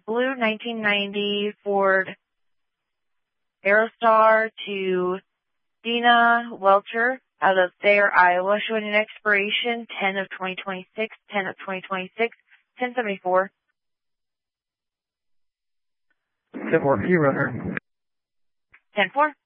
blue 1990 Ford Aerostar to Dina Welcher out of Thayer, Iowa, showing an expiration 10 of 2026, 10 of 2026, 1074. 10-4, key runner. 10-4.